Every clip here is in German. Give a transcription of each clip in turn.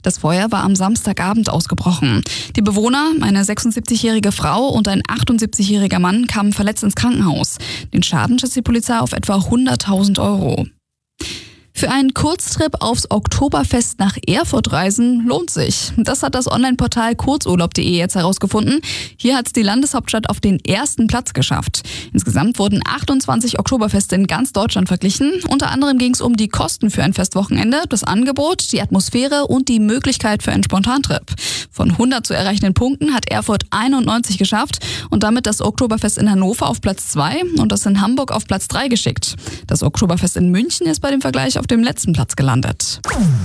Das Feuer war am Samstagabend ausgebrochen. Die Bewohner, eine 76-jährige Frau und ein 78-jähriger Mann, kamen verletzt ins Krankenhaus. Den Schaden schätzt die Polizei auf etwa 100.000 Euro. Für einen Kurztrip aufs Oktoberfest nach Erfurt reisen lohnt sich. Das hat das Online-Portal kurzurlaub.de jetzt herausgefunden. Hier hat es die Landeshauptstadt auf den ersten Platz geschafft. Insgesamt wurden 28 Oktoberfeste in ganz Deutschland verglichen. Unter anderem ging es um die Kosten für ein Festwochenende, das Angebot, die Atmosphäre und die Möglichkeit für einen Spontantrip. Von 100 zu erreichenden Punkten hat Erfurt 91 geschafft und damit das Oktoberfest in Hannover auf Platz 2 und das in Hamburg auf Platz 3 geschickt. Das Oktoberfest in München ist bei dem Vergleich auf dem letzten Platz gelandet.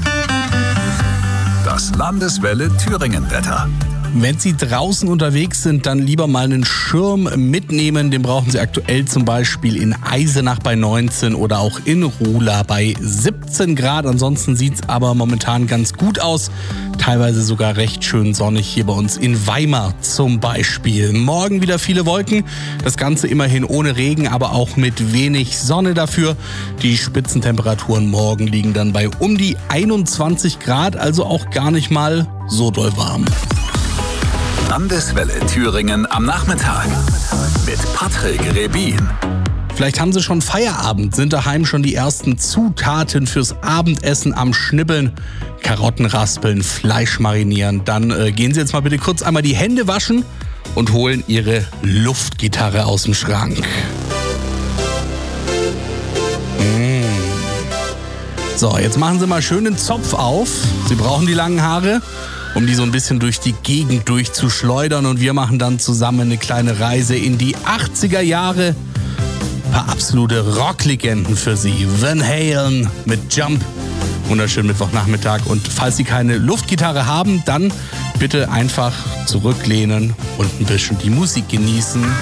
Das Landeswelle Thüringen-Wetter. Wenn Sie draußen unterwegs sind, dann lieber mal einen Schirm mitnehmen. Den brauchen Sie aktuell zum Beispiel in Eisenach bei 19 oder auch in Ruhla bei 17 Grad. Ansonsten sieht es aber momentan ganz gut aus. Teilweise sogar recht schön sonnig hier bei uns in Weimar zum Beispiel. Morgen wieder viele Wolken. Das Ganze immerhin ohne Regen, aber auch mit wenig Sonne dafür. Die Spitzentemperaturen morgen liegen dann bei um die 21 Grad, also auch gar nicht mal so doll warm. Landeswelle Thüringen am Nachmittag mit Patrick Rebin. Vielleicht haben Sie schon Feierabend, sind daheim schon die ersten Zutaten fürs Abendessen am Schnibbeln. Karotten raspeln, Fleisch marinieren. Dann gehen Sie jetzt mal bitte kurz einmal die Hände waschen und holen Ihre Luftgitarre aus dem Schrank. So, jetzt machen Sie mal schön den Zopf auf. Sie brauchen die langen Haare, um die so ein bisschen durch die Gegend durchzuschleudern. Und wir machen dann zusammen eine kleine Reise in die 80er Jahre. Ein paar absolute Rocklegenden für Sie. Van Halen mit Jump. Wunderschönen Mittwochnachmittag. Und falls Sie keine Luftgitarre haben, dann bitte einfach zurücklehnen und ein bisschen die Musik genießen.